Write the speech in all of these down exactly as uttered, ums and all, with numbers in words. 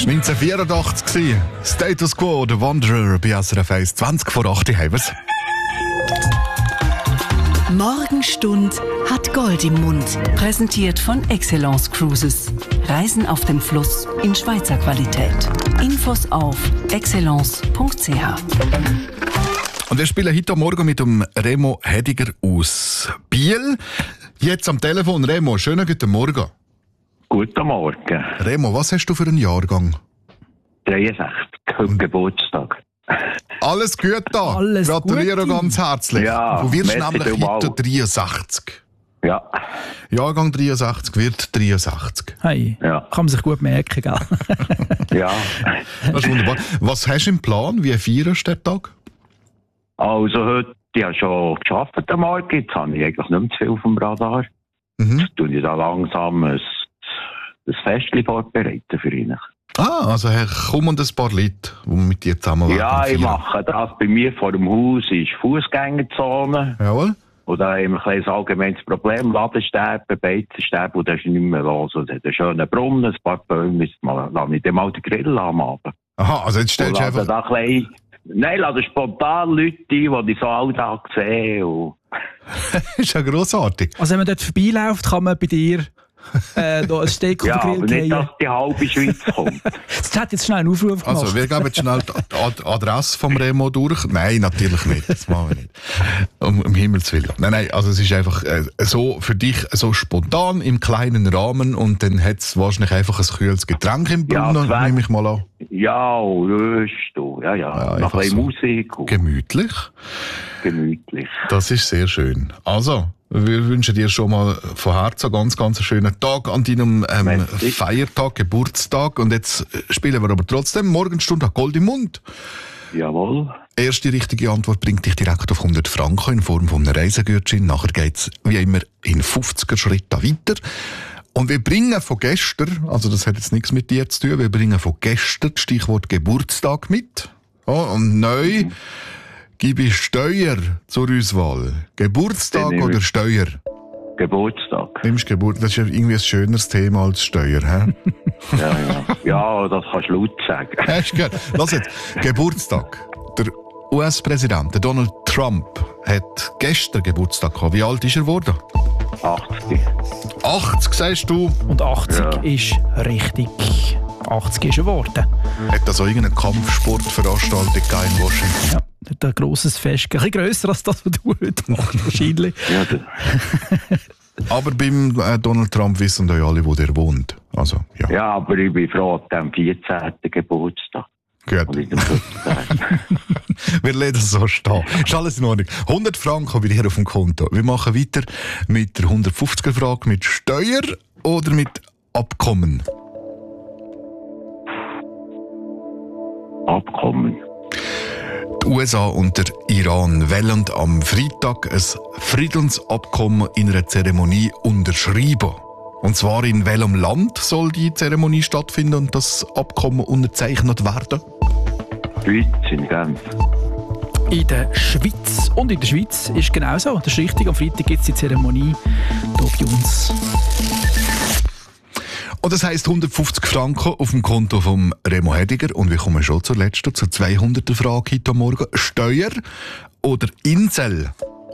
neunzehnhundertvierundachtzig war Status Quo, der Wanderer bei S R F eins, zwanzig vor acht haben wir's. Morgenstund hat Gold im Mund. Präsentiert von Excellence Cruises. Reisen auf dem Fluss in Schweizer Qualität. Infos auf excellence punkt c h. Und wir spielen heute Morgen mit dem Remo Hediger aus Biel. Jetzt am Telefon. Remo, schönen guten Morgen. Guten Morgen. Remo, was hast du für einen Jahrgang? dreiundsechzig, heute Geburtstag. Alles gut da. Alles Gratuliere Gute. ganz herzlich. Ja, du wirst merci nämlich vielmals. heute dreiundsechzig. Ja. Jahrgang dreiundsechzig wird dreiundsechzig. Hey, Ja. kann man sich gut merken, gell? Ja. Das ist wunderbar. Was hast du im Plan? Wie feierst du den Tag? Also heute, ich habe schon gearbeitet am Morgen, jetzt habe ich eigentlich nicht mehr zu viel auf dem Radar. Mhm. Jetzt tue ich da langsam ein, ein Festchen vorbereiten für ihn. Ah, also Herr, komm und ein paar Leute, die mit dir zusammen Ja, ich feiern. mache das. Bei mir vor dem Haus ist Fußgängerzone. Jawohl. Und da haben wir ein kleines allgemeines Problem. Ladensterben, Beizensterben, und das ist nicht mehr los. Und es hat einen schönen Brunnen, ein paar Bäume. Mal, lass ich dann mal den Grill am Abend. Aha, also jetzt stellst du Und lasse einfach... da klein, nein, lade spontan Leute ein, die ich so alltag sehe. Und Das ist ja grossartig. Also wenn man dort vorbeiläuft, kann man bei dir äh, da ein Steak auf ja, den aber Grill nicht, gehen. dass die halbe Schweiz kommt. Das hat jetzt schnell einen Aufruf gemacht. Also, wir geben jetzt schnell die Ad- Adresse vom Remo durch. Nein, natürlich nicht. Das machen wir nicht. Um, um Himmels Willen. Nein, nein, also es ist einfach äh, so für dich so spontan im kleinen Rahmen und dann hat es wahrscheinlich einfach ein kühles Getränk im Ja, Brunnen, zwei- nehme ich mal an. Ja, und Röst, und ja, ja. Ja, Noch einfach ein bisschen so. Musik und Gemütlich. gemütlich. Das ist sehr schön. Also, wir wünschen dir schon mal von Herzen ganz, ganz einen schönen Tag an deinem ähm, Merci. Feiertag, Geburtstag. Und jetzt spielen wir aber trotzdem Morgenstunde Gold im Mund. Jawohl. Erste richtige Antwort bringt dich direkt auf hundert Franken in Form von einem Reisegutschein. Nachher geht's wie immer in fünfziger Schritten weiter. Und wir bringen von gestern, also das hat jetzt nichts mit dir zu tun, wir bringen von gestern das Stichwort Geburtstag mit. Ja, und neu mhm. gebe ich Steuer zur Auswahl. Geburtstag Dann nehme oder ich- Steuer? Geburtstag. Nimmst Geburt, das ist ja irgendwie ein schöneres Thema als Steuer, hä? Ja, ja. Ja, das kannst du laut sagen. Hast du gehört? Lass jetzt, Geburtstag. Der U S-Präsident, der Donald Trump, hat gestern Geburtstag gehabt. Wie alt ist er geworden? achtzig. achtzig, sagst du? Und achtzig Ja. ist richtig. achtzig ist er geworden. Hat also irgendeine Kampfsportveranstaltung gegeben in Washington? Ja, er hat ein grosses Fest. Ein bisschen grösser als das, was du heute machst, wahrscheinlich. Ja, das, Aber beim äh, Donald Trump wissen ja alle, wo der wohnt. Also, ja. ja, aber ich bin froh, dass am vierzehnten Geburtstag. Gut. Und in dem Geburtstag. Wir lassen das so stehen. Ist alles in Ordnung. hundert Franken bei dir auf dem Konto. Wir machen weiter mit der hundertfünfziger-Frage mit Steuer oder mit Abkommen. Abkommen. Die U S A und der Iran wollen am Freitag ein Friedensabkommen in einer Zeremonie unterschreiben. Und zwar in welchem Land soll die Zeremonie stattfinden und das Abkommen unterzeichnet werden? Schweiz in Genf. In der Schweiz. Und in der Schweiz ist genau so. Das ist richtig. Am Freitag gibt es die Zeremonie hier bei uns. Und das heisst hundertfünfzig Franken auf dem Konto von Remo Hediger. Und wir kommen schon zur letzten, zur zweihunderter Frage heute Morgen. Steuer oder Insel?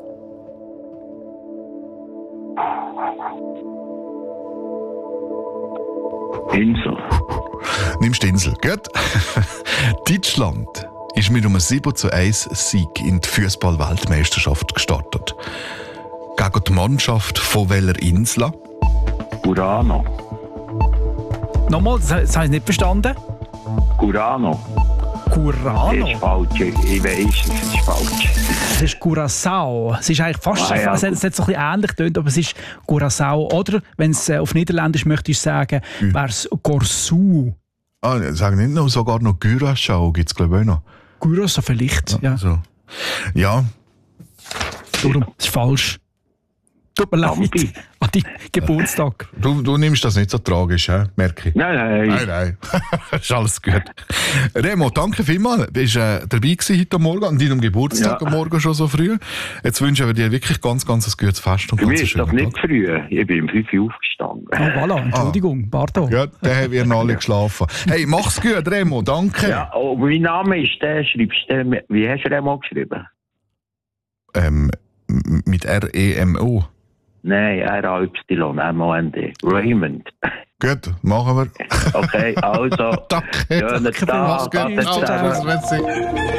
Insel. Nimmst die Insel, gut? Deutschland ist mit einem sieben zu eins Sieg in die Fußball-Weltmeisterschaft gestartet. Gegen die Mannschaft von welcher Insel? Urano. Nochmal, das, das habe ich nicht verstanden. Urano. Das Curano. ist falsch. Ich weiss, es ist falsch. Das ist Curaçao. Es ist eigentlich fast, Ah, ja. es hat, es hat so ein bisschen ähnlich getönt, aber es ist Curaçao. Oder, wenn es äh, auf Niederländisch möchte ich sagen, Hm. wäre es Corsu. Ah, sagen nicht noch, sogar noch Curaçao gibt es, glaube ich, auch noch. Curaçao vielleicht, ja. So. Ja, Darum, das ist falsch. Tut mir leid. Lampi. An deinem Geburtstag. Du, du nimmst das nicht so tragisch, he? Merke ich. Nein, nein. Nein, nein. Ist alles gut. Remo, danke vielmals. Du bist äh, dabei gewesen heute Morgen, an deinem Geburtstag Ja. am Morgen schon so früh. Jetzt wünschen wir dir wirklich ganz, ganz ein gutes Fest und Für ganz mich einen ist das schönen nicht Tag. früh. Ich bin um fünf Uhr aufgestanden. Oh, voilà, Entschuldigung, pardon. Ja, dann haben wir alle geschlafen. Hey, mach's gut, Remo, danke. Ja, oh, mein Name ist der, schreibst du, wie hast du den mal geschrieben? Ähm, m- mit R E M O. Nein, R A Y M O N D. Raymond. Gut, machen wir. Okay, also. Danke. Schönen Danke Tag. vielmals. Ade Ciao, ciao. zusammen.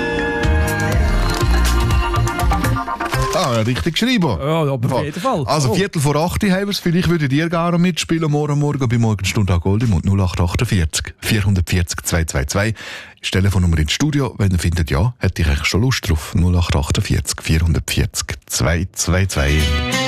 Ah, richtig geschrieben. Ja, aber auf jeden Fall. Also Oh. Viertel vor acht haben wir es. Vielleicht würdet ihr gerne mitspielen. Morgen Morgen bei Morgenstunde an Goldimund null acht achtundvierzig vierhundertvierzig zweihundertzweiundzwanzig. Das Telefonnummer ins Studio. Wenn ihr findet, ja, hätte ich eigentlich schon Lust drauf. null acht achtundvierzig vierhundertvierzig zweihundertzweiundzwanzig.